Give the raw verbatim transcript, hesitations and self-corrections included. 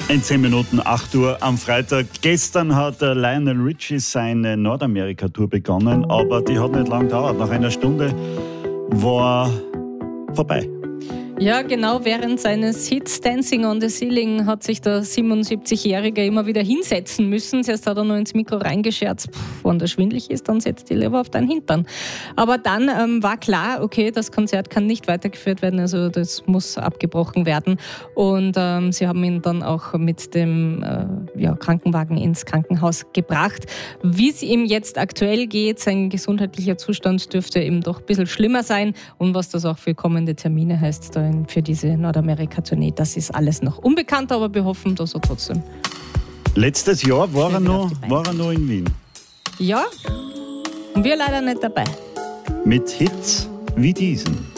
In zehn Minuten acht Uhr am Freitag. Gestern hat der Lionel Richie seine Nordamerika-Tour begonnen, aber die hat nicht lang gedauert. Nach einer Stunde war vorbei. Ja, genau während seines Hits Dancing on the Ceiling hat sich der siebenundsiebzigjährige immer wieder hinsetzen müssen. Zuerst hat er nur ins Mikro reingescherzt, wenn der schwindelig ist, dann setzt die lieber auf deinen Hintern. Aber dann ähm, war klar, okay, das Konzert kann nicht weitergeführt werden, also das muss abgebrochen werden. Und ähm, sie haben ihn dann auch mit dem äh, ja, Krankenwagen ins Krankenhaus gebracht. Wie es ihm jetzt aktuell geht, sein gesundheitlicher Zustand dürfte eben doch ein bisschen schlimmer sein. Und was das auch für kommende Termine heißt, da für diese Nordamerika-Tournee. Das ist alles noch unbekannt, aber wir hoffen, dass er trotzdem. Letztes Jahr war er, noch, war er noch in Wien. Ja, und wir leider nicht dabei. Mit Hits wie diesen.